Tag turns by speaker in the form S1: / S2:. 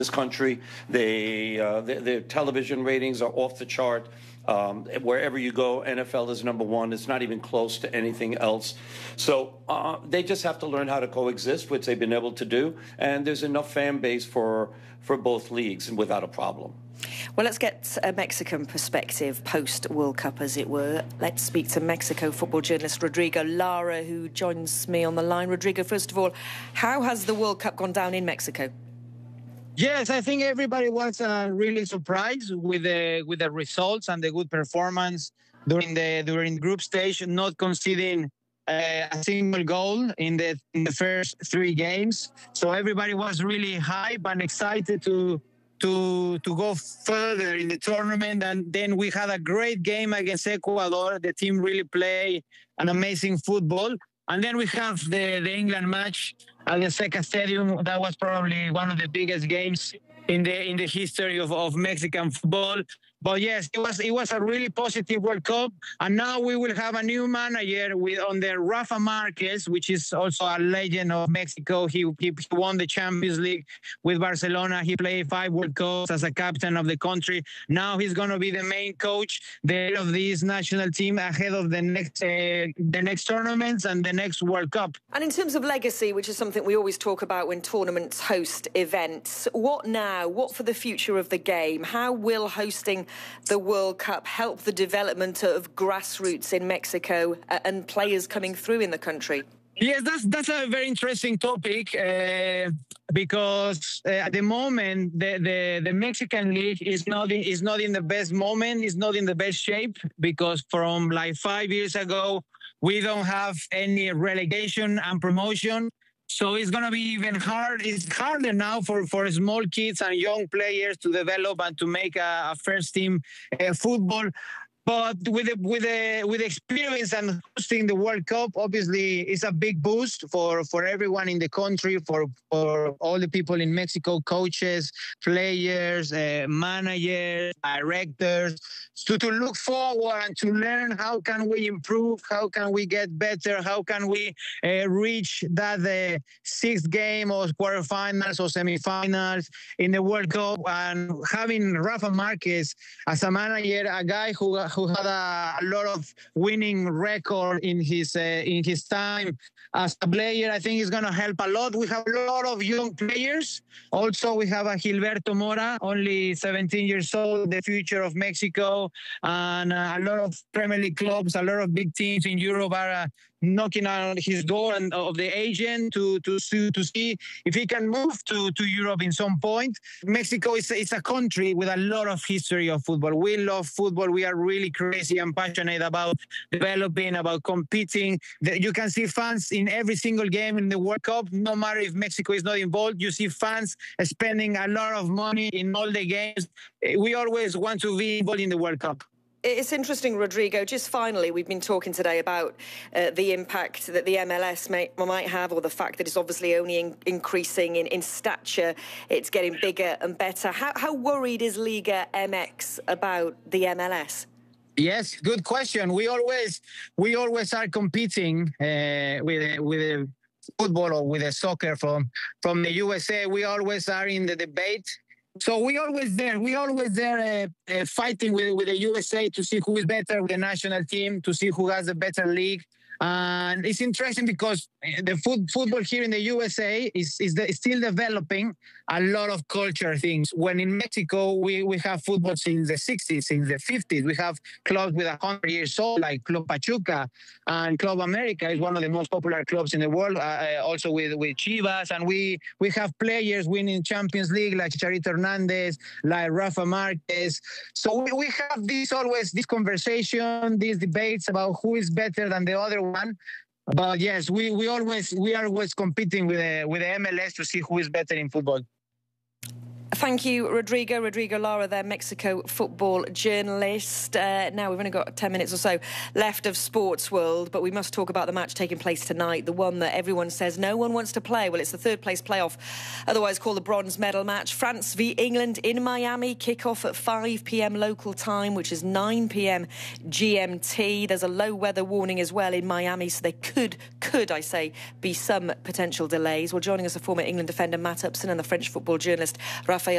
S1: this country. Their television ratings are off the chart. Wherever you go, NFL is number one. It's not even close to anything else. So they just have to learn how to coexist, which they've been able to do. And there's enough fan base for both leagues and without a problem.
S2: Well, let's get a Mexican perspective post-World Cup, as it were. Let's speak to Mexico football journalist Rodrigo Lara, who joins me on the line. Rodrigo, first of all, how has the World Cup gone down in Mexico?
S3: Yes, I think everybody was really surprised with the results and the good performance during the group stage, not conceding a single goal in the first 3 games. So everybody was really hyped and excited to go further in the tournament. And then we had a great game against Ecuador. The team really played an amazing football. And then we have the England match at the Azteca Stadium. That was probably one of the biggest games in the history of Mexican football. But yes, it was a really positive World Cup, and now we will have a new manager under Rafa Marquez, which is also a legend of Mexico. He won the Champions League with Barcelona. He played 5 World Cups as a captain of the country. Now he's going to be the main coach of this national team ahead of the next tournaments and the next World Cup.
S2: And in terms of legacy, which is something we always talk about when tournaments host events, what now? What for the future of the game? How will hosting the World Cup help the development of grassroots in Mexico and players coming through in the country?
S3: Yes, that's a very interesting topic because at the moment the Mexican league is not in the best moment, is not in the best shape, because from like 5 years ago we don't have any relegation and promotion. So it's going to be even hard. It's harder now for small kids and young players to develop and to make a first team football. But with the experience and hosting the World Cup, obviously, it's a big boost for everyone in the country, for all the people in Mexico, coaches, players, managers, directors, to look forward and to learn how can we improve, how can we get better, how can we reach that 6th game or quarterfinals or semifinals in the World Cup. And having Rafa Marquez as a manager, a guy who had a lot of winning record in his time as a player, I think is going to help a lot. We have a lot of young players. Also, we have a Gilberto Mora, only 17 years old, the future of Mexico, and a lot of Premier League clubs, a lot of big teams in Europe are knocking on his door and of the agent to see if he can move to Europe in some point. Mexico is a country with a lot of history of football. We love football. We are really crazy and passionate about developing, about competing. You can see fans in every single game in the World Cup. No matter if Mexico is not involved, you see fans spending a lot of money in all the games. We always want to be involved in the World Cup.
S2: It's interesting, Rodrigo, just finally, we've been talking today about the impact that the MLS might have, or the fact that it's obviously only increasing in stature. It's getting bigger and better. How worried is Liga MX about the MLS?
S3: Yes, good question. We always are competing with football or with soccer from the USA. We always are in the debate. So we always there fighting with the USA to see who is better with the national team, to see who has a better league. And it's interesting because the football here in the USA is still developing a lot of culture things. When in Mexico, we have football since the 60s, since the 50s. We have clubs with 100 years old, like Club Pachuca, and Club America is one of the most popular clubs in the world, also with Chivas. And we have players winning Champions League, like Chicharito Hernandez, like Rafa Marquez. So we have this conversation, these debates about who is better than the other one. But yes, we are always competing with the MLS to see who is better in football.
S2: Thank you, Rodrigo Lara there, Mexico football journalist. Now, we've only got 10 minutes or so left of Sports World, but we must talk about the match taking place tonight, the one that everyone says no one wants to play. Well, it's the third place playoff, otherwise called the bronze medal match. France v England in Miami, kick-off at 5 p.m. local time, which is 9 p.m. GMT. There's a low weather warning as well in Miami, so there could I say, be some potential delays. Well, joining us, a former England defender, Matt Upson, and the French football journalist, Raphael